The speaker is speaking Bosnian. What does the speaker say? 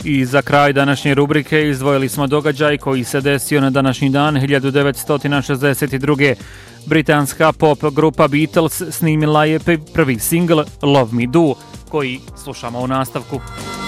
I za kraj današnje rubrike izdvojili smo događaj koji se desio na današnji dan 1962. Britanska pop grupa Beatles snimila je prvi singl Love Me Do, koji slušamo u nastavku.